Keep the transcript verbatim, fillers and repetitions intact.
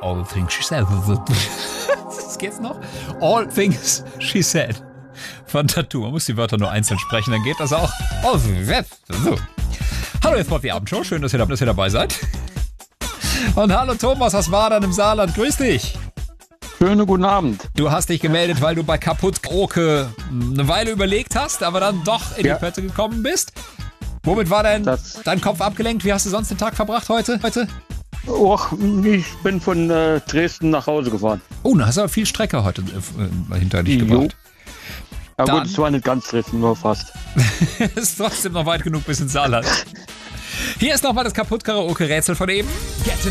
All Things She Said. Das geht's noch? All Things She Said. Von Tattoo. Man muss die Wörter nur einzeln sprechen, dann geht das auch. Oh, so. Hallo, jetzt macht die Abendshow. Schön, dass ihr, dass ihr dabei seid. Und hallo Thomas aus Wadern im Saarland. Grüß dich. Schönen guten Abend. Du hast dich gemeldet, weil du bei Kaputt-Karaoke eine Weile überlegt hast, aber dann doch in ja. die Pötte gekommen bist. Womit war dein, dein Kopf abgelenkt? Wie hast du sonst den Tag verbracht heute? heute? Och, ich bin von äh, Dresden nach Hause gefahren. Oh, da hast du aber viel Strecke heute äh, hinter dich gebracht. Ja gut, es war nicht ganz Dresden, nur fast. Ist trotzdem noch weit genug bis ins Saarland. Hier ist nochmal das Kaputt-Karaoke-Rätsel von eben. Get